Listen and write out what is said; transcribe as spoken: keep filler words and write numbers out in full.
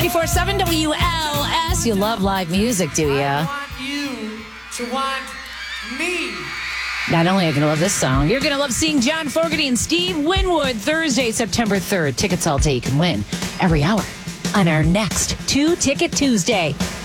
ninety-four point seven W L S. You love live music, do you? I want you to want me. Not only are you going to love this song, you're going to love seeing John Fogerty and Steve Winwood Thursday, September third. Tickets all day you can win every hour on our next Two Ticket Tuesday.